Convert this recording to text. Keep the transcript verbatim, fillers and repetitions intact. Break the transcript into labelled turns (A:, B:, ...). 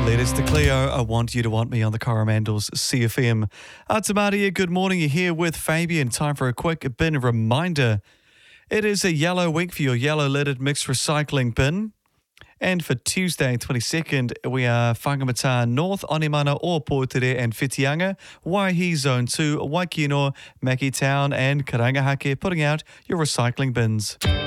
A: Letters to Cleo, I Want You to Want Me on the Coromandel's C F M. Atamaria, good morning. You're here with Fabian. Time for a quick bin reminder. It is a yellow week for your yellow-lidded mixed recycling bin. And for Tuesday, twenty-second, we are Whangamata North, Onimana or Portere and Whitianga, Waihi Zone two, Waikino, Maki Town and Karangahake, putting out your recycling bins.